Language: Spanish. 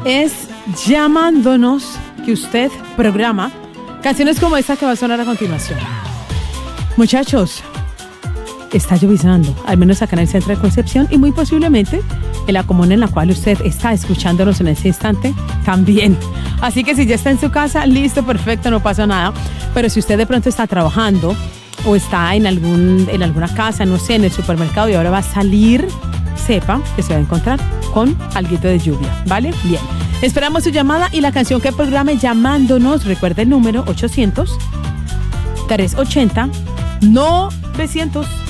es llamándonos que usted programa canciones como esta que va a sonar a continuación. Muchachos, está llovizando, al menos acá en el centro de Concepción, y muy posiblemente en la comuna en la cual usted está escuchándonos en ese instante también. Así que si ya está en su casa, listo, perfecto, no pasa nada. Pero si usted de pronto está trabajando o está en alguna casa, no sé, en el supermercado y ahora va a salir, sepa que se va a encontrar con alguito de lluvia, ¿vale? Bien. Esperamos su llamada y la canción que programe llamándonos. Recuerde el número 800-380-900.